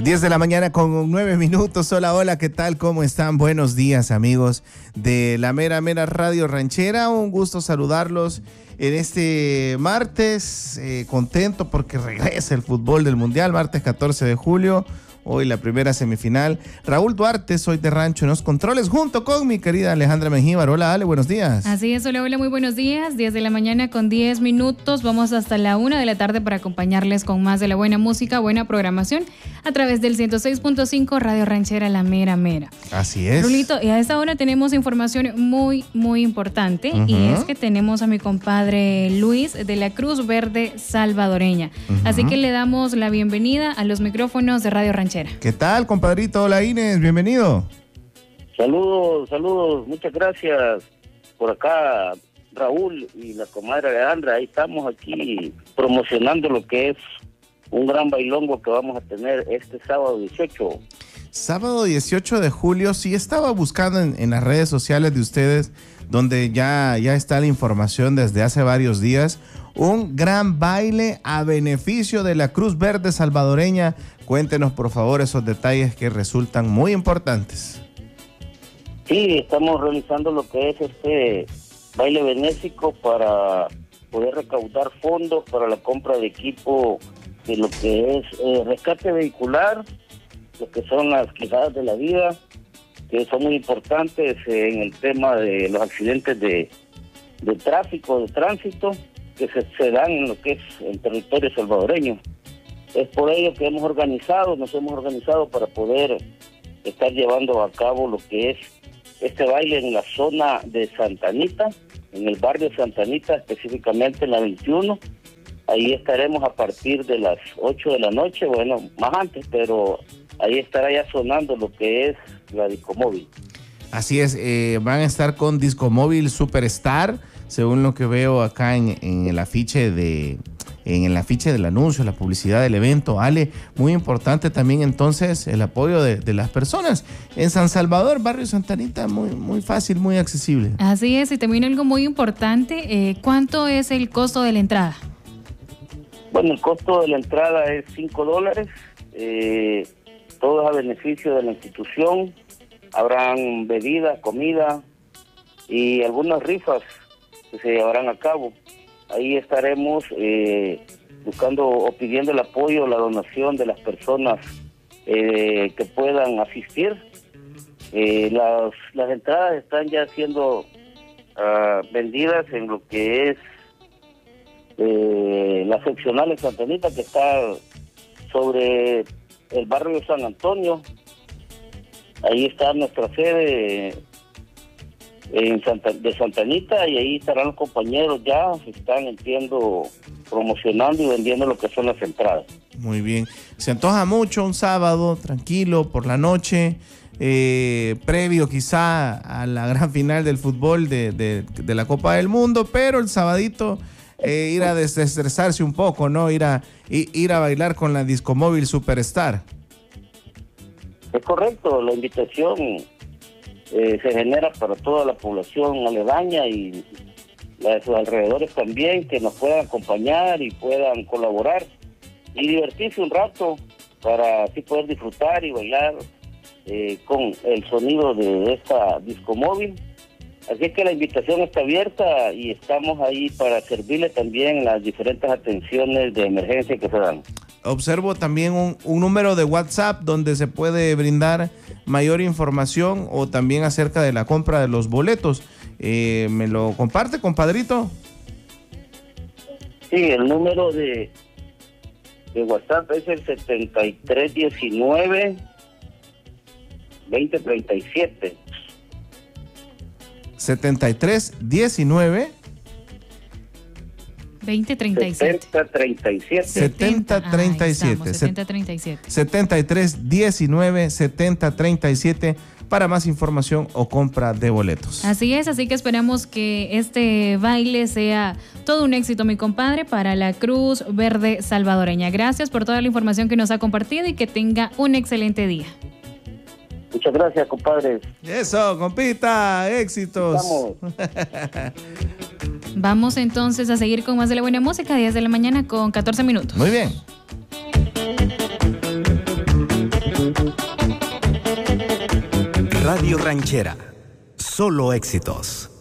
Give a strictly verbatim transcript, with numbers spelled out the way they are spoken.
diez de la mañana con nueve minutos. Hola, hola, ¿qué tal? ¿Cómo están? Buenos días, amigos de la Mera Mera Radio Ranchera. Un gusto saludarlos en este martes. Eh, contento porque regresa el fútbol del Mundial, martes catorce de julio. Hoy la primera semifinal. Raúl Duarte, soy de Rancho en los controles, junto con mi querida Alejandra Mengíbar. Hola, Ale, buenos días. Así es, hola, hola, muy buenos días. diez de la mañana con diez minutos. Vamos hasta la una de la tarde para acompañarles con más de la buena música, buena programación a través del ciento seis punto cinco Radio Ranchera La Mera Mera. Así es. Rulito, y a esta hora tenemos información muy, muy importante. Uh-huh. Y es que tenemos a mi compadre Luis de la Cruz Verde Salvadoreña. Uh-huh. Así que le damos la bienvenida a los micrófonos de Radio Ranchera. ¿Qué tal, compadrito? Hola, Inés, bienvenido. Saludos, saludos, muchas gracias. Por acá, Raúl y la comadre Alejandra, ahí estamos aquí promocionando lo que es un gran bailongo que vamos a tener este sábado dieciocho. Sábado dieciocho de julio, sí estaba buscando en, en las redes sociales de ustedes, donde ya, ya está la información desde hace varios días, un gran baile a beneficio de la Cruz Verde Salvadoreña. Cuéntenos, por favor, esos detalles que resultan muy importantes. Sí, estamos realizando lo que es este baile benéfico para poder recaudar fondos para la compra de equipo de lo que es eh, rescate vehicular, lo que son las quijadas de la vida, que son muy importantes en el tema de los accidentes de, de tráfico, de tránsito, que se, se dan en lo que es el territorio salvadoreño. Es por ello que hemos organizado, nos hemos organizado para poder estar llevando a cabo lo que es este baile en la zona de Santa Anita, en el barrio Santa Anita, específicamente en la veintiuno. Ahí estaremos a partir de las ocho de la noche, bueno, más antes, pero ahí estará ya sonando lo que es la Discomóvil. Así es, eh, van a estar con Discomóvil Superstar, según lo que veo acá en, en el afiche de... en el afiche del anuncio, la publicidad del evento. Ale, muy importante también entonces el apoyo de, de las personas. En San Salvador, barrio Santa Anita, muy, muy fácil, muy accesible. Así es, y también algo muy importante, eh, ¿cuánto es el costo de la entrada? Bueno, el costo de la entrada es cinco dólares, eh, todo es a beneficio de la institución. Habrán bebida, comida y algunas rifas que se llevarán a cabo. Ahí estaremos eh, buscando o pidiendo el apoyo, la donación de las personas eh, que puedan asistir. Eh, las, las entradas están ya siendo uh, vendidas en lo que es eh, la seccional de Santa Anita, que está sobre el barrio de San Antonio. Ahí está nuestra sede en Santa, de Santa Anita, y ahí estarán los compañeros ya, están, entiendo, promocionando y vendiendo lo que son las entradas. Muy bien, se antoja mucho un sábado tranquilo por la noche, eh, previo quizá a la gran final del fútbol de, de, de la Copa del Mundo, pero el sabadito eh, ir a desestresarse un poco, ¿no? Ir a, ir a bailar con la Discomóvil Superstar. Es correcto, la invitación Eh, se genera para toda la población aledaña y la de sus alrededores también, que nos puedan acompañar y puedan colaborar y divertirse un rato para así poder disfrutar y bailar eh, con el sonido de esta Discomóvil. Así que la invitación está abierta y estamos ahí para servirle también las diferentes atenciones de emergencia que se dan. Observo también un, un número de WhatsApp donde se puede brindar mayor información o también acerca de la compra de los boletos. Eh, ¿Me lo comparte, compadrito? Sí, el número de, de WhatsApp es el setenta y tres diecinueve veinte treinta y siete. setenta y tres diecinueve veinte treinta y siete. setenta treinta y siete. setenta treinta y siete. setenta treinta y siete. setenta y tres diecinueve setenta treinta y siete para más información o compra de boletos. Así es, así que esperamos que este baile sea todo un éxito, mi compadre, para la Cruz Verde Salvadoreña. Gracias por toda la información que nos ha compartido y que tenga un excelente día. Muchas gracias, compadre. Eso, compita, éxitos. Vamos. Vamos entonces a seguir con más de la buena música, diez de la mañana con catorce minutos. Muy bien. Radio Ranchera. Solo éxitos.